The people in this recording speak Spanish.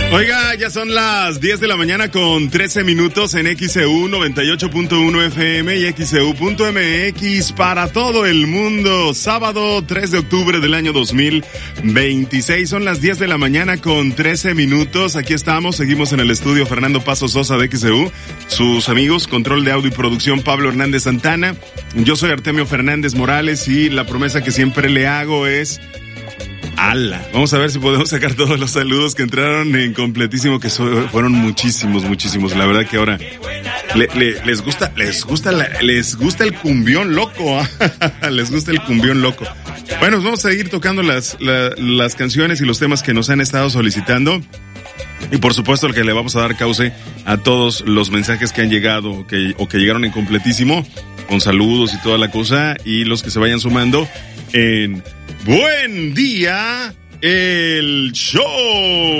Oiga, ya son las 10 de la mañana con 13 minutos en XEU 98.1 FM y XEU.mx para todo el mundo. Sábado 3 de octubre del año 2026. Son las 10 de la mañana con 13 minutos. Aquí estamos, seguimos en el estudio Fernando Paso Sosa de XEU. Sus amigos, control de audio y producción Pablo Hernández Santana. Yo soy Artemio Fernández Morales y la promesa que siempre le hago es... ¡Hala! Vamos a ver si podemos sacar todos los saludos que entraron en completísimo, que fueron muchísimos. La verdad que ahora les gusta el cumbión loco. Les gusta el cumbión loco. Bueno, vamos a seguir tocando las canciones y los temas que nos han estado solicitando. Y por supuesto el que le vamos a dar cauce a todos los mensajes que han llegado o que llegaron en completísimo, con saludos y toda la cosa, y los que se vayan sumando en Buen Día, el show.